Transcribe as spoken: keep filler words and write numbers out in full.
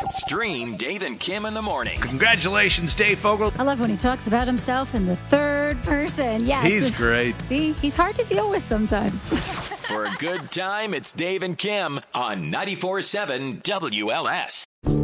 Stream Dave and Kim in the morning. Congratulations, Dave Fogel. I love when he talks about himself in the third person. Yes. He's great. See, he's hard to deal with sometimes. For a good time, it's Dave and Kim on ninety-four point seven W L S.